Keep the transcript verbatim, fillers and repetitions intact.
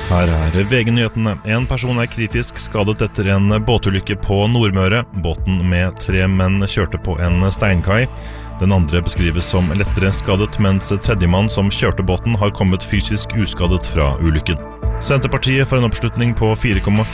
Her er V G-nyhetene. En person er kritisk skadet etter en båtulykke på Nordmøre. Båten med tre menn kjørte på en steinkai. Den andre beskrives som lettere skadet, mens tredjemann som kjørte båten har kommet fysisk uskadet fra ulykken. Senterpartiet får en oppslutning på fire komma fire